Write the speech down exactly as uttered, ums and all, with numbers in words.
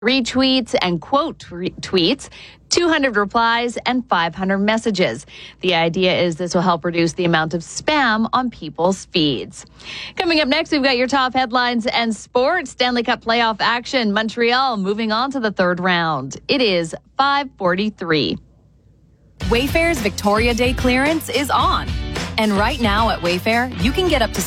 retweets and quote re- tweets, two hundred replies, and five hundred messages. The idea is this will help reduce the amount of spam on people's feeds. Coming up next, we've got your top headlines and sports. Stanley Cup playoff action. Montreal moving on to the third round. It is five forty-three. Wayfair's Victoria Day clearance is on. And right now at Wayfair, you can get up to